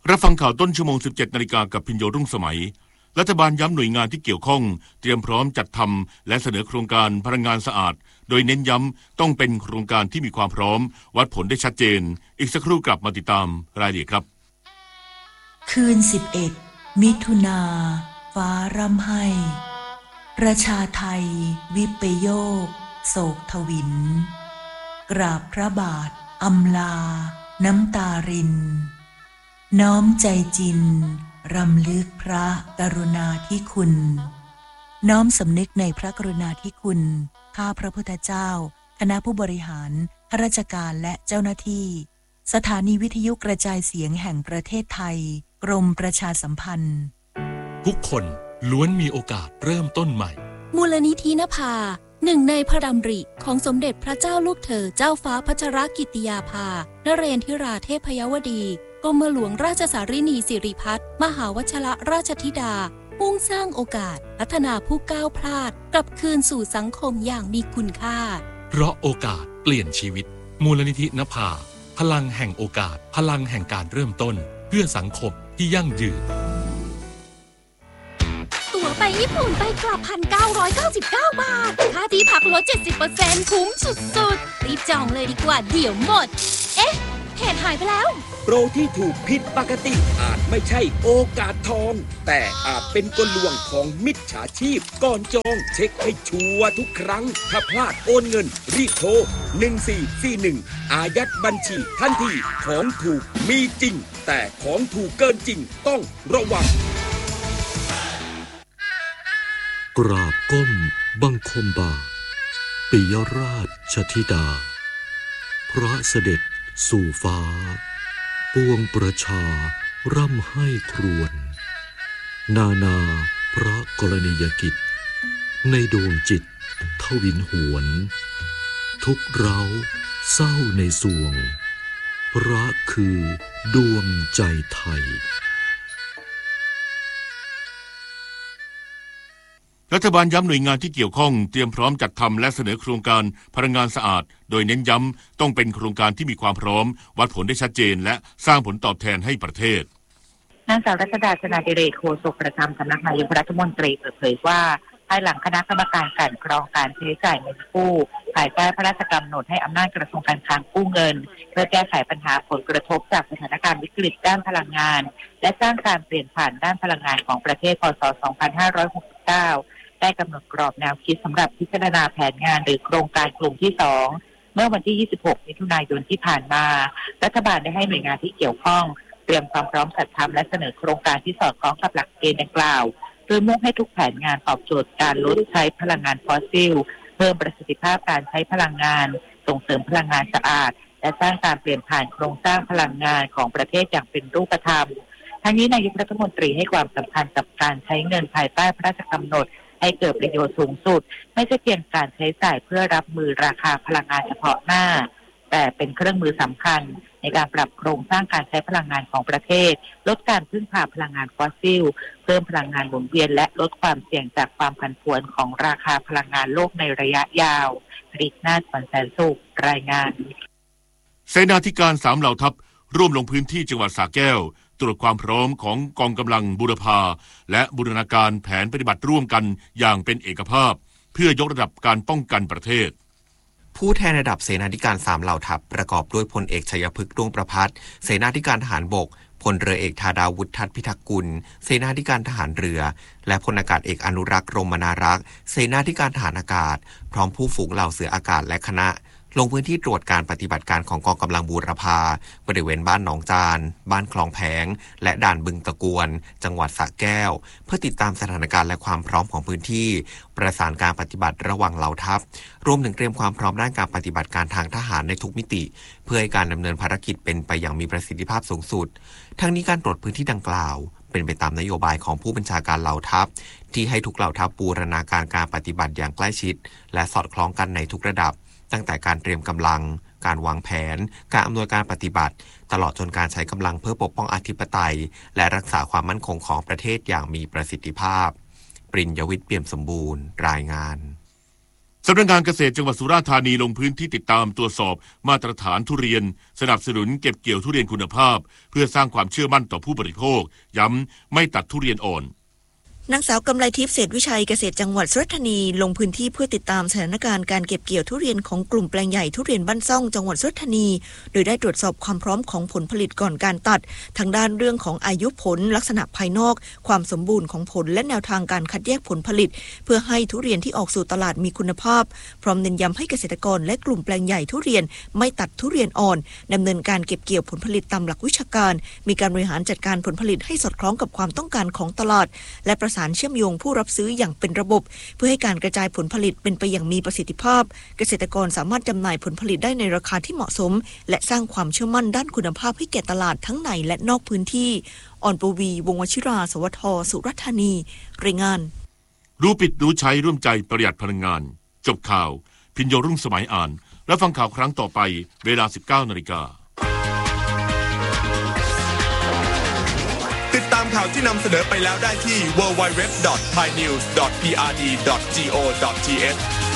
รับฟังข่าวต้นชั่วโมง 17 นาฬิกากับพิญโยรุ่งสมัยรัฐบาลย้ำหน่วยงานที่เกี่ยวข้องเตรียมพร้อมจัดทำและเสนอโครงการพลังงานสะอาดโดยเน้นย้ำต้องเป็นโครงการที่มีความพร้อมวัดผลได้ชัดเจนอีกสักครู่กลับมาติดตามรายละเอียดครับคืน11 มิถุนาฟ้าร่ำไห้ประชาไทยวิปโยคโศกทวินกราบพระบาทอำลาน้ำตารินน้อมใจจินรำลึกพระกรุณาธิคุณน้อมสำนึกในพระกรุณาธิคุณข้าพระพุทธเจ้าคณะผู้บริหารข้าราชการและเจ้าหน้าที่สถานีวิทยุกระจายเสียงแห่งประเทศไทยกรมประชาสัมพันธ์ทุกคนล้วนมีโอกาสเริ่มต้นใหม่มูลนิธินภาหนึ่งในพระดำริของสมเด็จพระเจ้าลูกเธอเจ้าฟ้าพัชรกิติยาภานเรนทิราเทพยวดีกรมหลวงราชสารินีสิริพัฒน์มหาวชิรราชธิดามุ่งสร้างโอกาสพัฒนาผู้ก้าวพลาดกลับคืนสู่สังคมอย่างมีคุณค่าเพราะโอกาสเปลี่ยนชีวิตมูลนิธินภาพลังแห่งโอกาสพลังแห่งการเริ่มต้นเพื่อสังคมที่ยั่งยืนตั๋วไปญี่ปุ่นไปกลับ 1,999 บาทค่าที่พักลด 70% คุ้มสุดๆรีบจองเลยดีกว่าเดี๋ยวหมดเอ๊ะเพจหายไปแล้วโปรที่ถูกผิดปกติอาจไม่ใช่โอกาสทองแต่อาจเป็นกลลวงของมิจฉาชีพก่อนจองเช็คให้ชัวร์ทุกครั้งถ้าพลาดโอนเงินรีบโทร1441อายัดบัญชีทันทีของถูกมีจริงแต่ของถูกเกินจริงต้องระวังกราบก้มบังคมบาทปิยราชธิดาพระเสด็จสู่ฟ้าปวงประชาร่ำไห้ครวญนาพระกรณียกิจในดวงจิตทวินหวนทุกเร้าเศร้าในสวงพระคือดวงใจไทยรัฐบาลย้ำหน่วยงานที่เกี่ยวข้องเตรียมพร้อมจัดทำและเสนอโครงการพลังงานสะอาดโดยเน้นย้ำต้องเป็นโครงการที่มีความพร้อมวัดผลได้ชัดเจนและสร้างผลตอบแทนให้ประเทศนางสาวรัชดา ชนาดิเรกโฆษกประจำสำนักนายกรัฐมนตรีเปิดเผยว่าภายหลังคณะกรรมการกลั่นกรองการใช้จ่ายเงินกู้ภายใต้พระราชกำหนดให้อำนาจกระทรวงการคลังกู้เงินเพื่อแก้ไขปัญหาผลกระทบจากสถานการณ์วิกฤตด้านพลังงานและสร้างการเปลี่ยนผ่านด้านพลังงานของประเทศพ.ศ. 2569ได้กำหนดกรอบแนวคิดสำหรับพิจารณาแผนงานหรือโครงการกลุ่มที่ 2เมื่อวันที่ 26 มิถุนายนที่ผ่านมารัฐบาลได้ให้หน่วยงานที่เกี่ยวข้องเตรียมความพร้อมจัดทำและเสนอโครงการที่สอดคล้องกับหลักเกณฑ์ดังกล่าวโดยมุ่งให้ทุกแผนงานตอบโจทย์การลดใช้พลังงานฟอสซิลเพิ่มประสิทธิภาพการใช้พลังงานส่งเสริมพลังงานสะอาดและสร้างการเปลี่ยนผ่านโครงสร้างพลังงานของประเทศอย่างเป็นรูปธรรมทั้งนี้นายกรัฐมนตรีให้ความสำคัญกับการใช้เงินภายใต้พระราชกำหนดให้เกิดประโยชน์สูงสุดไม่ใช่เพียงการใช้จ่ายเพื่อรับมือราคาพลังงานเฉพาะหน้าแต่เป็นเครื่องมือสำคัญในการปรับโครงสร้างการใช้พลังงานของประเทศลดการพึ่งพาพลังงานฟอสซิลเพิ่มพลังงานหมุนเวียนและลดความเสี่ยงจากความผันผวนของราคาพลังงานโลกในระยะยาวฤทธิ์นาถ ขวัญแสนสุขรายงานเสนาธิการ3เหล่าทัพร่วมลงพื้นที่จังหวัดสระแก้วตรวจความพร้อมของกองกำลังบูรพาและบูรณาการแผนปฏิบัติร่วมกันอย่างเป็นเอกภาพเพื่อยกระดับการป้องกันประเทศผู้แทนระดับเสนาธิการ3เหล่าทัพประกอบด้วยพลเอกชัยพฤกษ์ดวงประภัสเสนาธิการทหารบกพลเรือเอกธาดาวุฒิทัศน์พิทักษ์กุลเสนาธิการทหารเรือและพลอากาศเอกอนุรักษ์รมนารักษ์เสนาธิการทหารอากาศพร้อมผู้ฝูงเหล่าเสืออากาศและคณะลงพื้นที่ตรวจการปฏิบัติการของกองกำลังบูรพาบริเวณบ้านหนองจานบ้านคลองแผงและด่านบึงตะกวนจังหวัดสระแก้วเพื่อติดตามสถานการณ์และความพร้อมของพื้นที่ประสานการปฏิบัติระหว่างเหล่าทัพรวมถึงเตรียมความพร้อมด้านการปฏิบัติการทางทหารในทุกมิติเพื่อให้การดำเนินภารกิจเป็นไปอย่างมีประสิทธิภาพสูงสุดทั้งนี้การตรวจพื้นที่ดังกล่าวเป็นไปตามนโยบายของผู้บัญชาการเหล่าทัพที่ให้ทุกเหล่าทัพบูรณาการการปฏิบัติอย่างใกล้ชิดและสอดคล้องกันในทุกระดับตั้งแต่การเตรียมกำลังการวางแผนการอำนวยการปฏิบัติตลอดจนการใช้กำลังเพื่อปกป้องอธิปไตยและรักษาความมั่นคงของประเทศอย่างมีประสิทธิภาพปริญญวิทย์เปี่ยมสมบูรณ์รายงานสำนักงานเกษตรจังหวัดสุราษฎร์ธานีลงพื้นที่ติดตามตรวจสอบมาตรฐานทุเรียนสนับสนุนเก็บเกี่ยวทุเรียนคุณภาพเพื่อสร้างความเชื่อมั่นต่อผู้บริโภคย้ำไม่ตัดทุเรียนอ่อนนางสาวกำไลทิพย์เศรษฐวิชัยเกษตรจังหวัดสุราษฎร์ธานีลงพื้นที่เพื่อติดตามสถานการณ์การเก็บเกี่ยวทุเรียนของกลุ่มแปลงใหญ่ทุเรียนบ้านซ่องจังหวัดสุราษฎร์ธานีโดยได้ตรวจสอบความพร้อมของผลผลิตก่อนการตัดทางด้านเรื่องของอายุผลลักษณะภายนอกความสมบูรณ์ของผลและแนวทางการคัดแยกผลผลิตเพื่อให้ทุเรียนที่ออกสู่ตลาดมีคุณภาพพร้อมเน้นย้ำให้เกษตรกรและกลุ่มแปลงใหญ่ทุเรียนไม่ตัดทุเรียนอ่อนดำเนินการเก็บเกี่ยวผลผลิตตามหลักวิชาการมีการบริหารจัดการผลผลิตให้สอดคล้องกับความต้องการของตลาดและประสานเชื่อมโยงผู้รับซื้ออย่างเป็นระบบเพื่อให้การกระจายผลผลิตเป็นไปอย่างมีประสิทธิภาพเกษตรกรสามารถจำหน่ายผลผลิตได้ในราคาที่เหมาะสมและสร้างความเชื่อมั่นด้านคุณภาพให้แก่ตลาดทั้งในและนอกพื้นที่อ่อนปวีวงศ์วชิราสวทสุราษฎร์ธานีรายงานรู้ปิดรู้ใช้ร่วมใจประหยัดพลังงานจบข่าวพิญโยรุ่งสมัยอ่านและฟังข่าวครั้งต่อไปเวลา 19:00 น. ติดตามข่าวที่นำเสนอไปแล้วได้ที่ www.thainews.prd.go.th